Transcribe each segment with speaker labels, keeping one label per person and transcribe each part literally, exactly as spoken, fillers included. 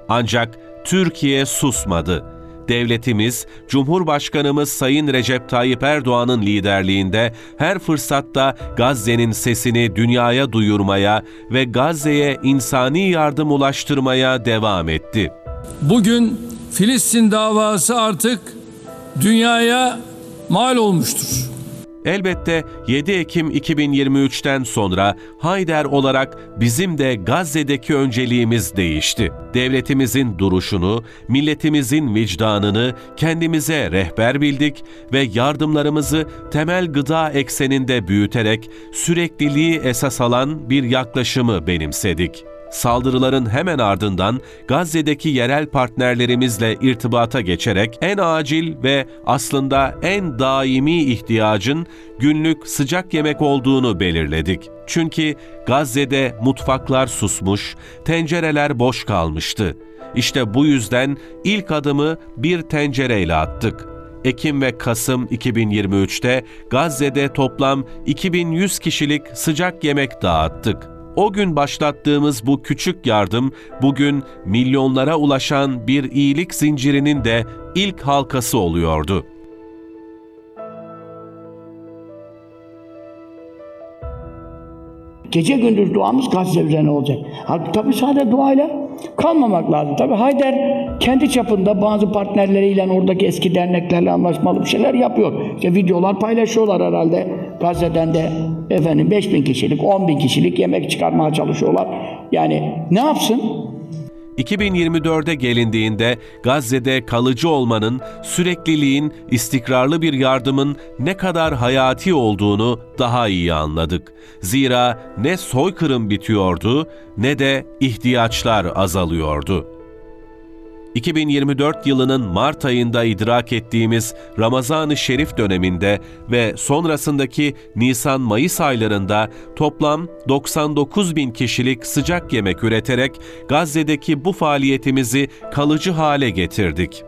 Speaker 1: Ancak Türkiye susmadı. Devletimiz, Cumhurbaşkanımız Sayın Recep Tayyip Erdoğan'ın liderliğinde her fırsatta Gazze'nin sesini dünyaya duyurmaya ve Gazze'ye insani yardım ulaştırmaya devam etti.
Speaker 2: Bugün Filistin davası artık dünyaya mal olmuştur.
Speaker 1: Elbette yedi Ekim iki bin yirmi üçten sonra Haider olarak bizim de Gazze'deki önceliğimiz değişti. Devletimizin duruşunu, milletimizin vicdanını kendimize rehber bildik ve yardımlarımızı temel gıda ekseninde büyüterek sürekliliği esas alan bir yaklaşımı benimsedik. Saldırıların hemen ardından Gazze'deki yerel partnerlerimizle irtibata geçerek en acil ve aslında en daimi ihtiyacın günlük sıcak yemek olduğunu belirledik. Çünkü Gazze'de mutfaklar susmuş, tencereler boş kalmıştı. İşte bu yüzden ilk adımı bir tencereyle attık. Ekim ve Kasım iki bin yirmi üçte Gazze'de toplam iki bin yüz kişilik sıcak yemek dağıttık. O gün başlattığımız bu küçük yardım, bugün milyonlara ulaşan bir iyilik zincirinin de ilk halkası oluyordu.
Speaker 3: Gece gündüz duamız Gazze üzerine olacak. Halbuki tabii sadece duayla kalmamak lazım. Tabii Haider kendi çapında bazı partnerleriyle, oradaki eski derneklerle anlaşmalı bir şeyler yapıyor. İşte videolar paylaşıyorlar herhalde. Gazze'den de efendim beş bin kişilik, on bin kişilik yemek çıkarmaya çalışıyorlar. Yani ne yapsın?
Speaker 1: iki bin yirmi dörde gelindiğinde Gazze'de kalıcı olmanın, sürekliliğin, istikrarlı bir yardımın ne kadar hayati olduğunu daha iyi anladık. Zira ne soykırım bitiyordu ne de ihtiyaçlar azalıyordu. iki bin yirmi dört yılının Mart ayında idrak ettiğimiz Ramazan-ı Şerif döneminde ve sonrasındaki Nisan-Mayıs aylarında toplam doksan dokuz bin kişilik sıcak yemek üreterek Gazze'deki bu faaliyetimizi kalıcı hale getirdik.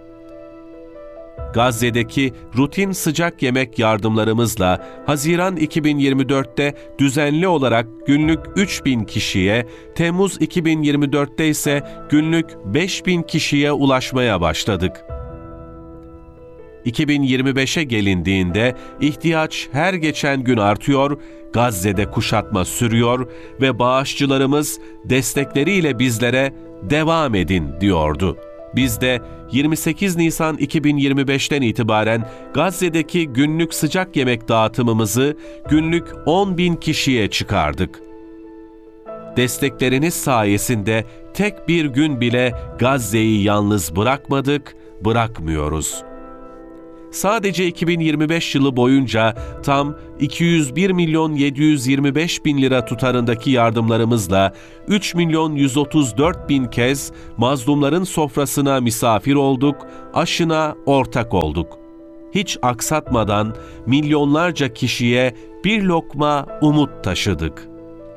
Speaker 1: Gazze'deki rutin sıcak yemek yardımlarımızla Haziran iki bin yirmi dörtte düzenli olarak günlük üç bin kişiye, Temmuz iki bin yirmi dörtte ise günlük beş bin kişiye ulaşmaya başladık. iki bin yirmi beşe gelindiğinde ihtiyaç her geçen gün artıyor, Gazze'de kuşatma sürüyor ve bağışçılarımız destekleriyle bizlere "devam edin" diyordu. Biz de yirmi sekiz Nisan iki bin yirmi beşten itibaren Gazze'deki günlük sıcak yemek dağıtımımızı günlük on bin kişiye çıkardık. Destekleriniz sayesinde tek bir gün bile Gazze'yi yalnız bırakmadık, bırakmıyoruz. Sadece iki bin yirmi beş yılı boyunca tam iki yüz bir milyon yedi yüz yirmi beş bin lira tutarındaki yardımlarımızla üç milyon yüz otuz dört bin kez mazlumların sofrasına misafir olduk, aşına ortak olduk. Hiç aksatmadan milyonlarca kişiye bir lokma umut taşıdık.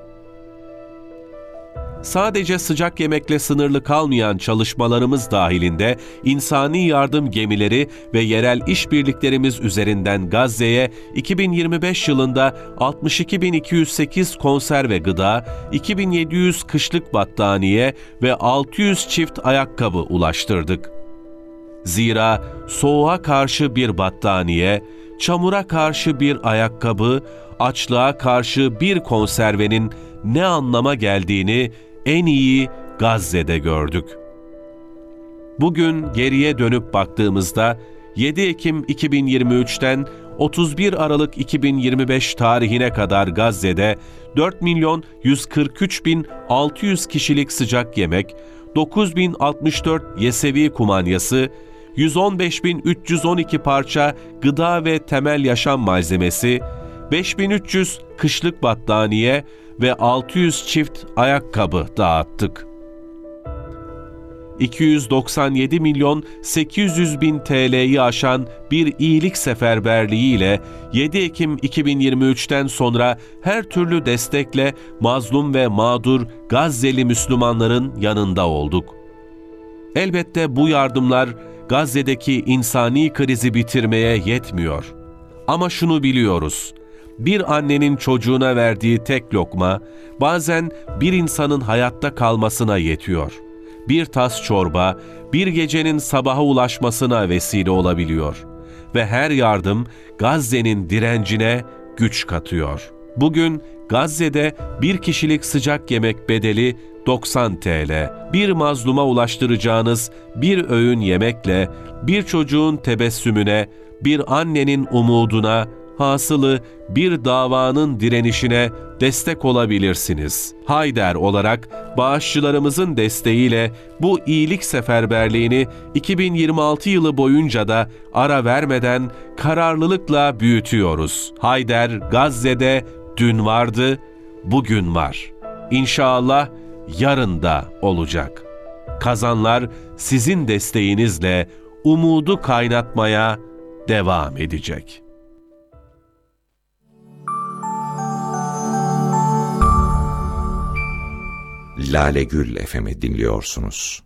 Speaker 1: Sadece sıcak yemekle sınırlı kalmayan çalışmalarımız dahilinde insani yardım gemileri ve yerel işbirliklerimiz üzerinden Gazze'ye iki bin yirmi beş yılında altmış iki bin iki yüz sekiz konserve gıda, iki bin yedi yüz kışlık battaniye ve altı yüz çift ayakkabı ulaştırdık. Zira soğuğa karşı bir battaniye, çamura karşı bir ayakkabı, açlığa karşı bir konservenin ne anlama geldiğini en iyi Gazze'de gördük. Bugün geriye dönüp baktığımızda yedi Ekim iki bin yirmi üçten otuz bir Aralık iki bin yirmi beş tarihine kadar Gazze'de dört milyon yüz kırk üç bin altı yüz kişilik sıcak yemek, dokuz bin altmış dört yesevi kumanyası, yüz on beş bin üç yüz on iki parça gıda ve temel yaşam malzemesi, beş bin üç yüz kışlık battaniye ve altı yüz çift ayakkabı dağıttık. iki yüz doksan yedi milyon sekiz yüz bin T L'yi aşan bir iyilik seferberliği ile yedi Ekim iki bin yirmi üçten sonra her türlü destekle mazlum ve mağdur Gazze'li Müslümanların yanında olduk. Elbette bu yardımlar Gazze'deki insani krizi bitirmeye yetmiyor. Ama şunu biliyoruz: bir annenin çocuğuna verdiği tek lokma bazen bir insanın hayatta kalmasına yetiyor. bir tas çorba, bir gecenin sabaha ulaşmasına vesile olabiliyor. Ve her yardım Gazze'nin direncine güç katıyor. Bugün Gazze'de bir kişilik sıcak yemek bedeli doksan TL. Bir mazluma ulaştıracağınız bir öğün yemekle bir çocuğun tebessümüne, bir annenin umuduna, hasılı bir davanın direnişine destek olabilirsiniz. Hayder olarak bağışçılarımızın desteğiyle bu iyilik seferberliğini iki bin yirmi altı yılı boyunca da ara vermeden kararlılıkla büyütüyoruz. Hayder Gazze'de dün vardı, bugün var. İnşallah yarın da olacak. Kazanlar sizin desteğinizle umudu kaynatmaya devam edecek.
Speaker 4: Lale Gül F M'i dinliyorsunuz.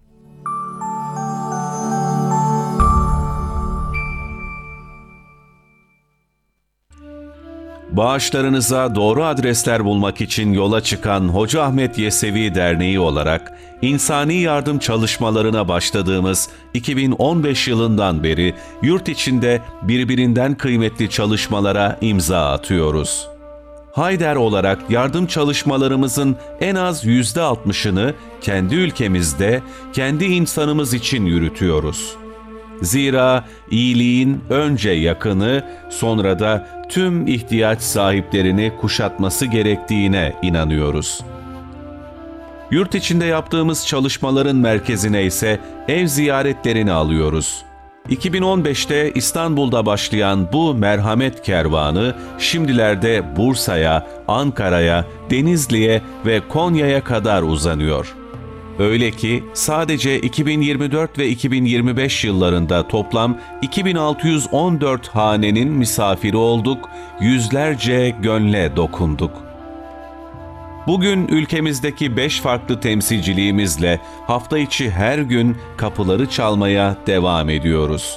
Speaker 1: Bağışlarınıza doğru adresler bulmak için yola çıkan Hoca Ahmet Yesevi Derneği olarak insani yardım çalışmalarına başladığımız iki bin on beş yılından beri yurt içinde birbirinden kıymetli çalışmalara imza atıyoruz. Hayder olarak yardım çalışmalarımızın en az yüzde altmışını kendi ülkemizde, kendi insanımız için yürütüyoruz. Zira iyiliğin önce yakını, sonra da tüm ihtiyaç sahiplerini kuşatması gerektiğine inanıyoruz. Yurt içinde yaptığımız çalışmaların merkezine ise ev ziyaretlerini alıyoruz. iki bin on beşte İstanbul'da başlayan bu merhamet kervanı şimdilerde Bursa'ya, Ankara'ya, Denizli'ye ve Konya'ya kadar uzanıyor. Öyle ki sadece iki bin yirmi dört ve iki bin yirmi beş yıllarında toplam iki bin altı yüz on dört hanenin misafiri olduk, yüzlerce gönle dokunduk. Bugün ülkemizdeki beş farklı temsilciliğimizle hafta içi her gün kapıları çalmaya devam ediyoruz.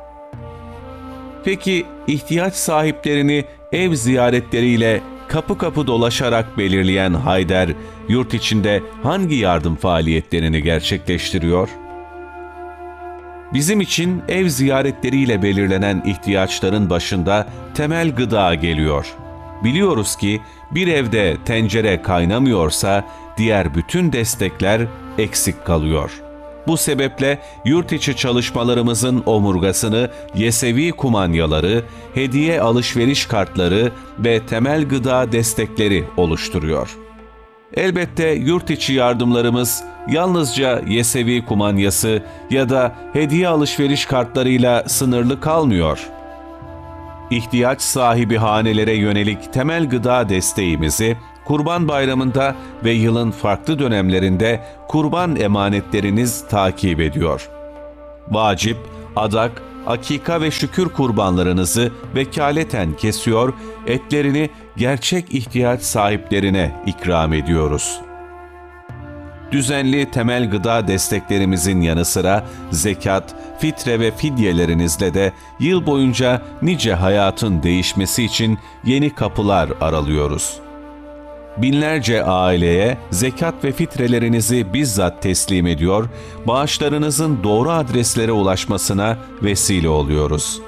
Speaker 1: Peki ihtiyaç sahiplerini ev ziyaretleriyle kapı kapı dolaşarak belirleyen Hayder, yurt içinde hangi yardım faaliyetlerini gerçekleştiriyor? Bizim için ev ziyaretleriyle belirlenen ihtiyaçların başında temel gıda geliyor. Biliyoruz ki bir evde tencere kaynamıyorsa diğer bütün destekler eksik kalıyor. Bu sebeple yurt içi çalışmalarımızın omurgasını Yesevi kumanyaları, hediye alışveriş kartları ve temel gıda destekleri oluşturuyor. Elbette yurt içi yardımlarımız yalnızca Yesevi kumanyası ya da hediye alışveriş kartlarıyla sınırlı kalmıyor. İhtiyaç sahibi hanelere yönelik temel gıda desteğimizi Kurban Bayramı'nda ve yılın farklı dönemlerinde kurban emanetleriniz takip ediyor. Vacip, adak, akika ve şükür kurbanlarınızı vekaleten kesiyor, etlerini gerçek ihtiyaç sahiplerine ikram ediyoruz. Düzenli temel gıda desteklerimizin yanı sıra zekat, fitre ve fidyelerinizle de yıl boyunca nice hayatın değişmesi için yeni kapılar aralıyoruz. Binlerce aileye zekat ve fitrelerinizi bizzat teslim ediyor, bağışlarınızın doğru adreslere ulaşmasına vesile oluyoruz.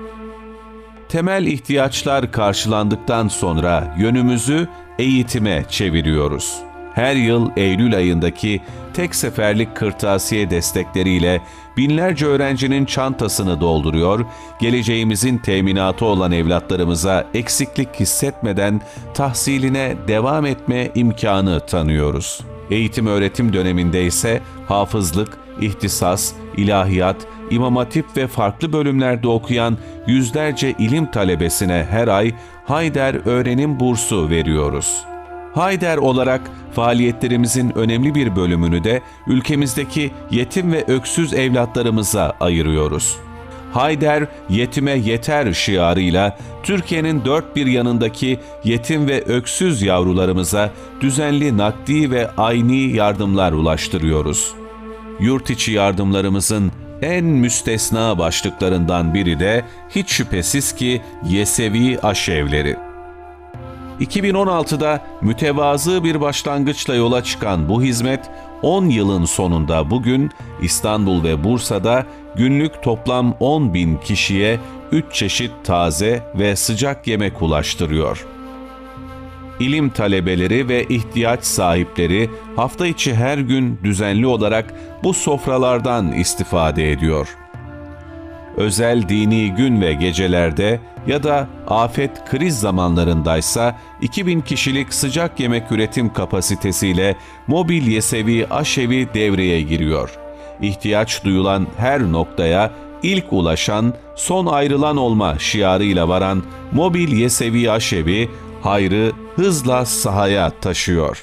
Speaker 1: Temel ihtiyaçlar karşılandıktan sonra yönümüzü eğitime çeviriyoruz. Her yıl Eylül ayındaki tek seferlik kırtasiye destekleriyle binlerce öğrencinin çantasını dolduruyor, geleceğimizin teminatı olan evlatlarımıza eksiklik hissetmeden tahsiline devam etme imkanı tanıyoruz. Eğitim öğretim döneminde ise hafızlık, ihtisas, ilahiyat, İmam Hatip ve farklı bölümlerde okuyan yüzlerce ilim talebesine her ay Hayder Öğrenim Bursu veriyoruz. Hayder olarak faaliyetlerimizin önemli bir bölümünü de ülkemizdeki yetim ve öksüz evlatlarımıza ayırıyoruz. Hayder yetime yeter şiarıyla Türkiye'nin dört bir yanındaki yetim ve öksüz yavrularımıza düzenli nakdi ve ayni yardımlar ulaştırıyoruz. Yurt içi yardımlarımızın en müstesna başlıklarından biri de hiç şüphesiz ki Yesevi aşevleri. iki bin on altıda mütevazı bir başlangıçla yola çıkan bu hizmet, on yılın sonunda bugün İstanbul ve Bursa'da günlük toplam on bin kişiye üç çeşit taze ve sıcak yemek ulaştırıyor. İlim talebeleri ve ihtiyaç sahipleri hafta içi her gün düzenli olarak bu sofralardan istifade ediyor. Özel dini gün ve gecelerde ya da afet kriz zamanlarındaysa iki bin kişilik sıcak yemek üretim kapasitesiyle Mobil Yesevi Aşevi devreye giriyor. İhtiyaç duyulan her noktaya ilk ulaşan, son ayrılan olma şiarıyla varan Mobil Yesevi Aşevi, hayrı hızla sahaya taşıyor.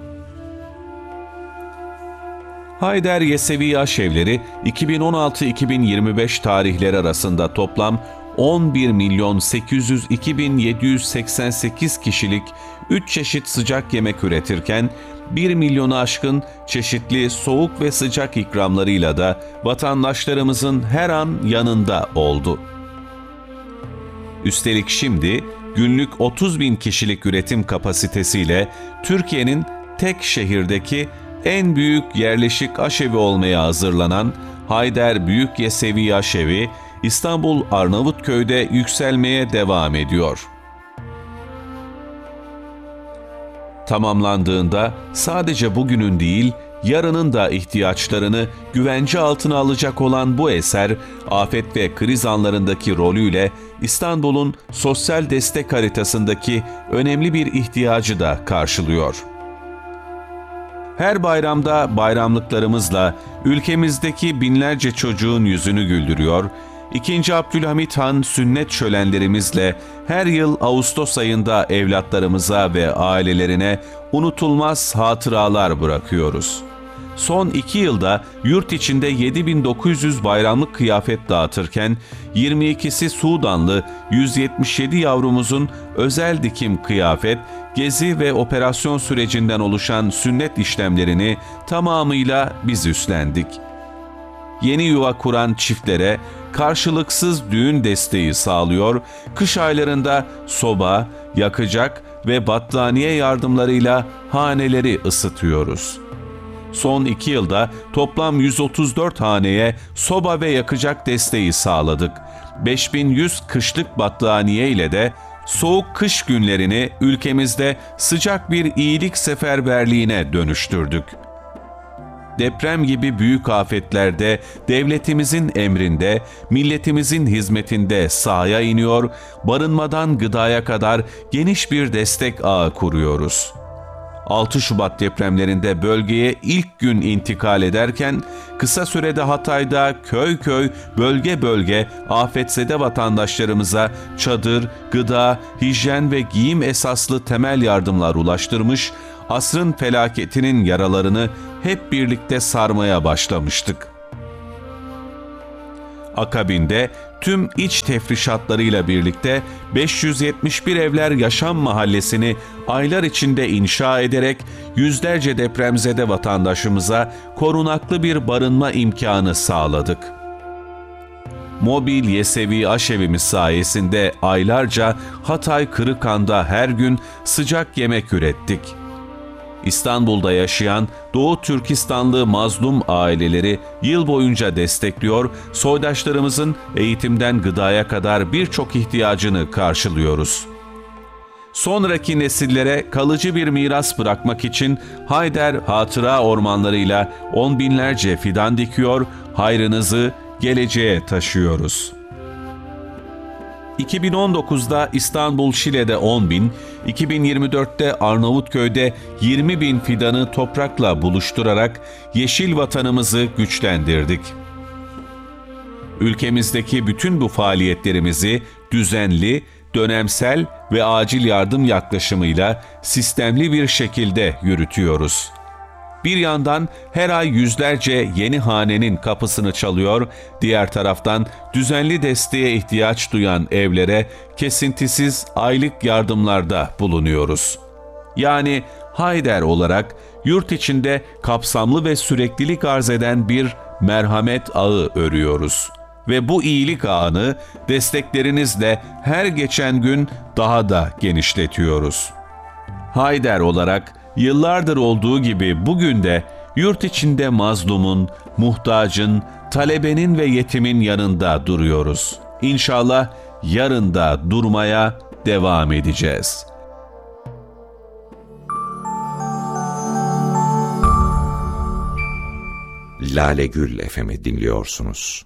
Speaker 1: Hayder Yesevi Aşevleri iki bin on altı iki bin yirmi beş tarihleri arasında toplam on bir milyon sekiz yüz iki bin yedi yüz seksen sekiz kişilik üç çeşit sıcak yemek üretirken bir milyonu aşkın çeşitli soğuk ve sıcak ikramlarıyla da vatandaşlarımızın her an yanında oldu. Üstelik şimdi günlük otuz bin kişilik üretim kapasitesiyle Türkiye'nin tek şehirdeki en büyük yerleşik aşevi olmaya hazırlanan Hayder Büyük Yesevi Aşevi, İstanbul Arnavutköy'de yükselmeye devam ediyor. Tamamlandığında sadece bugünün değil, yarının da ihtiyaçlarını güvence altına alacak olan bu eser, afet ve kriz anlarındaki rolüyle İstanbul'un sosyal destek haritasındaki önemli bir ihtiyacı da karşılıyor. Her bayramda bayramlıklarımızla ülkemizdeki binlerce çocuğun yüzünü güldürüyor, İkinci Abdülhamit Han sünnet şölenlerimizle her yıl Ağustos ayında evlatlarımıza ve ailelerine unutulmaz hatıralar bırakıyoruz. Son iki yılda yurt içinde yedi bin dokuz yüz bayramlık kıyafet dağıtırken yirmi ikisi Sudanlı yüz yetmiş yedi yavrumuzun özel dikim kıyafet, gezi ve operasyon sürecinden oluşan sünnet işlemlerini tamamıyla biz üstlendik. Yeni yuva kuran çiftlere karşılıksız düğün desteği sağlıyor, kış aylarında soba, yakacak ve battaniye yardımlarıyla haneleri ısıtıyoruz. Son iki yılda toplam yüz otuz dört haneye soba ve yakacak desteği sağladık. beş bin yüz kışlık battaniye ile de soğuk kış günlerini ülkemizde sıcak bir iyilik seferberliğine dönüştürdük. Deprem gibi büyük afetlerde devletimizin emrinde, milletimizin hizmetinde sahaya iniyor, barınmadan gıdaya kadar geniş bir destek ağı kuruyoruz. altı Şubat depremlerinde bölgeye ilk gün intikal ederken, kısa sürede Hatay'da köy köy, bölge bölge afetzede vatandaşlarımıza çadır, gıda, hijyen ve giyim esaslı temel yardımlar ulaştırmış, asrın felaketinin yaralarını hep birlikte sarmaya başlamıştık. Akabinde tüm iç tefrişatlarıyla birlikte beş yüz yetmiş bir Evler Yaşam Mahallesi'ni aylar içinde inşa ederek yüzlerce depremzede vatandaşımıza korunaklı bir barınma imkanı sağladık. Mobil Yesevi Aşevimiz sayesinde aylarca Hatay Kırıkhan'da her gün sıcak yemek ürettik. İstanbul'da yaşayan Doğu Türkistanlı mazlum aileleri yıl boyunca destekliyor, soydaşlarımızın eğitimden gıdaya kadar birçok ihtiyacını karşılıyoruz. Sonraki nesillere kalıcı bir miras bırakmak için Hayder Hatıra Ormanları'yla on binlerce fidan dikiyor, hayrınızı geleceğe taşıyoruz. iki bin on dokuzda İstanbul Şile'de on bin, iki bin yirmi dörtte Arnavutköy'de yirmi bin fidanı toprakla buluşturarak yeşil vatanımızı güçlendirdik. Ülkemizdeki bütün bu faaliyetlerimizi düzenli, dönemsel ve acil yardım yaklaşımıyla sistemli bir şekilde yürütüyoruz. Bir yandan her ay yüzlerce yeni hanenin kapısını çalıyor, diğer taraftan düzenli desteğe ihtiyaç duyan evlere kesintisiz aylık yardımlarda bulunuyoruz. Yani Hayder olarak yurt içinde kapsamlı ve süreklilik arz eden bir merhamet ağı örüyoruz. Ve bu iyilik ağını desteklerinizle her geçen gün daha da genişletiyoruz. Hayder olarak yıllardır olduğu gibi bugün de Yurt içinde mazlumun, muhtacın, talebenin ve yetimin yanında duruyoruz. İnşallah yarın da durmaya devam edeceğiz.
Speaker 4: Lale Gül F M'i dinliyorsunuz.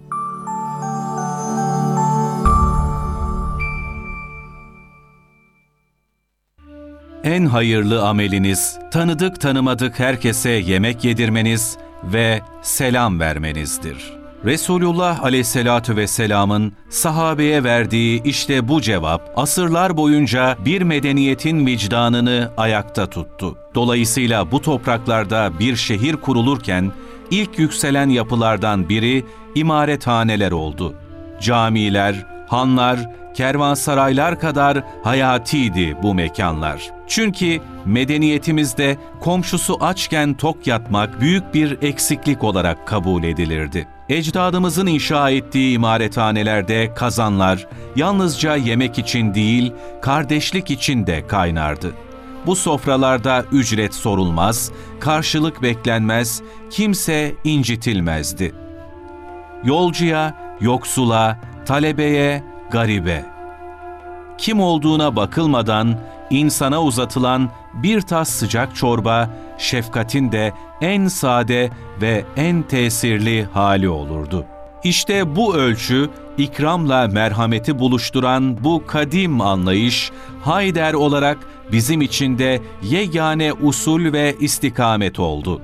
Speaker 1: En hayırlı ameliniz, tanıdık tanımadık herkese yemek yedirmeniz ve selam vermenizdir. Resulullah Aleyhisselatü Vesselam'ın sahabeye verdiği işte bu cevap, asırlar boyunca bir medeniyetin vicdanını ayakta tuttu. Dolayısıyla bu topraklarda bir şehir kurulurken, ilk yükselen yapılardan biri imarethaneler oldu. Camiler, hanlar, kervansaraylar kadar hayatiydi bu mekanlar. Çünkü medeniyetimizde komşusu açken tok yatmak büyük bir eksiklik olarak kabul edilirdi. Ecdadımızın inşa ettiği imarethanelerde kazanlar yalnızca yemek için değil, kardeşlik için de kaynardı. Bu sofralarda ücret sorulmaz, karşılık beklenmez, kimse incitilmezdi. Yolcuya, yoksula, talebeye, garibe. Kim olduğuna bakılmadan insana uzatılan bir tas sıcak çorba, şefkatin de en sade ve en tesirli hali olurdu. İşte bu ölçü, ikramla merhameti buluşturan bu kadim anlayış, Hayder olarak bizim için de yegane usul ve istikamet oldu.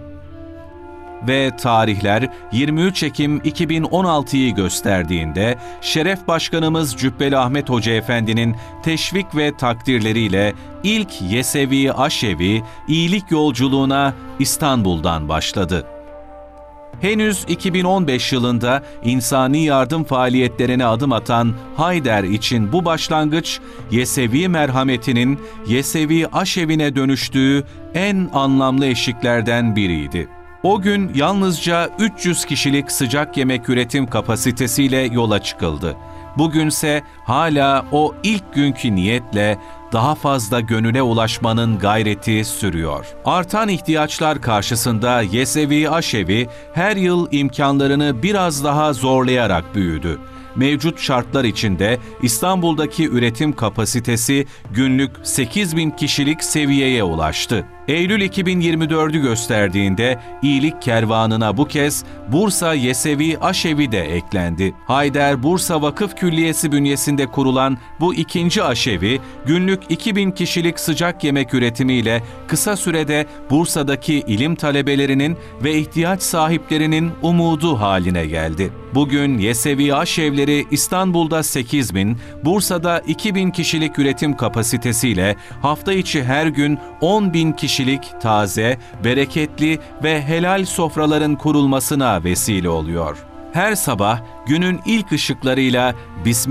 Speaker 1: Ve tarihler yirmi üç Ekim iki bin on altıyı gösterdiğinde Şeref Başkanımız Cübbeli Ahmet Hoca Efendi'nin teşvik ve takdirleriyle ilk Yesevi Aşevi iyilik yolculuğuna İstanbul'dan başladı. Henüz iki bin on beş yılında insani yardım faaliyetlerine adım atan Hayder için bu başlangıç, Yesevi merhametinin Yesevi Aşevi'ne dönüştüğü en anlamlı eşiklerden biriydi. O gün yalnızca üç yüz kişilik sıcak yemek üretim kapasitesiyle yola çıkıldı. Bugünse hala o ilk günkü niyetle daha fazla gönüle ulaşmanın gayreti sürüyor. Artan ihtiyaçlar karşısında Yesevi Aşevi her yıl imkanlarını biraz daha zorlayarak büyüdü. Mevcut şartlar içinde İstanbul'daki üretim kapasitesi günlük sekiz bin kişilik seviyeye ulaştı. Eylül iki bin yirmi dördü gösterdiğinde iyilik kervanına bu kez Bursa Yesevi Aşevi de eklendi. Hayder Bursa Vakıf Külliyesi bünyesinde kurulan bu ikinci aşevi, günlük iki bin kişilik sıcak yemek üretimiyle kısa sürede Bursa'daki ilim talebelerinin ve ihtiyaç sahiplerinin umudu haline geldi. Bugün Yesevi Aşevleri İstanbul'da sekiz bin, Bursa'da iki bin kişilik üretim kapasitesiyle hafta içi her gün on bin kişilik taze, bereketli ve helal sofraların kurulmasına vesile oluyor. Her sabah günün ilk ışıklarıyla Bismillah